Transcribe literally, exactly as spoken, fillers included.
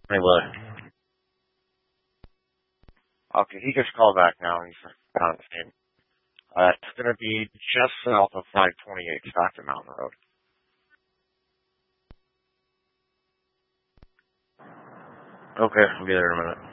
Hey, Willie. Okay, he gets called back now. He's on the scene. Uh, it's going to be just south of five twenty-eight Stockton Mountain Road. Okay, I'll be there in a minute.